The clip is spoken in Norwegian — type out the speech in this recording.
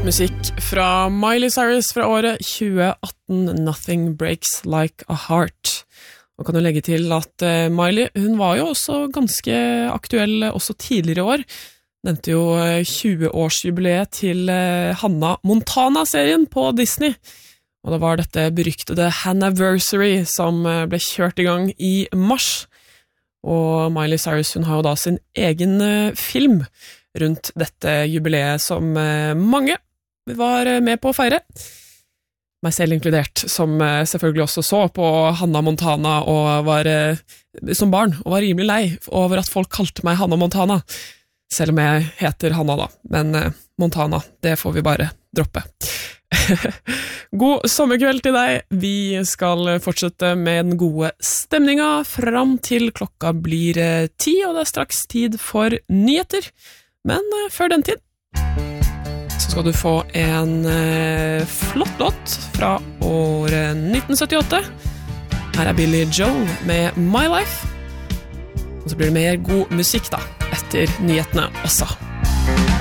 musikk fra Miley Cyrus fra året 2018, Nothing Breaks Like a Heart. Og kan jo legge til at Miley, hun var jo også ganske aktuell også tidligere i år. Nevnte jo 20-årsjubileet til Hannah Montana-serien på Disney. Og det var dette beryktede Hanniversary som ble kjørt i gang i mars. Og Miley Cyrus, hun har jo da sin egen film rundt dette jubileet som mange var med på å feire. Meg selv inkludert, som selvfølgelig også så på Hannah Montana og var som barn, og var rimelig lei over at folk kalte meg Hannah Montana, selv om jeg heter Hannah da, men Montana, det får vi bare droppe. God sommerkveld til deg. Vi skal fortsette med den gode stemninga fram til klokka blir 10, og det er straks tid for nyheter. Men før den tid så skal du få en flott låt fra året 1978. Her er Billy Joel med My Life. Og så blir det mer god musikk da, etter nyhetene også.